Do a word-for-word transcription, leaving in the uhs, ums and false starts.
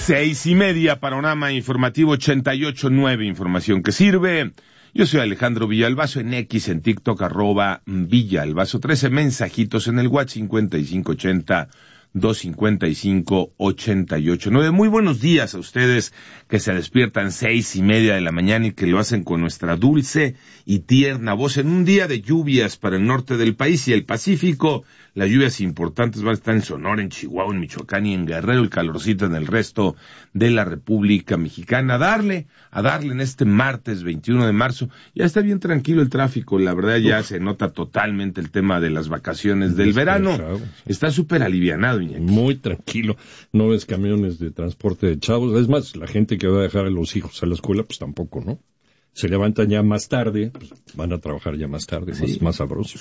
Seis y media, panorama informativo ochenta y ocho nueve, información que sirve. Yo soy Alejandro Villalbazo, en X, en TikTok, arroba Villalbazo trece, mensajitos en el WhatsApp cincuenta y cinco ochenta, doscientos cincuenta y cinco, ochenta y ocho nueve. Muy buenos días a ustedes que se despiertan seis y media de la mañana y que lo hacen con nuestra dulce y tierna voz en un día de lluvias para el norte del país y el Pacífico. Las lluvias importantes van a estar en Sonora, en Chihuahua, en Michoacán y en Guerrero, el calorcito en el resto de la República Mexicana. A darle, a darle en este martes veintiuno de marzo. Ya está bien tranquilo el tráfico, la verdad ya Uf. se nota totalmente el tema de las vacaciones del verano. Está súper alivianado, Iñaki. Muy tranquilo, no ves camiones de transporte de chavos. Es más, la gente que va a dejar a los hijos a la escuela, pues tampoco, ¿no? Se levantan ya más tarde, pues van a trabajar ya más tarde, ¿sí? más, más sabroso.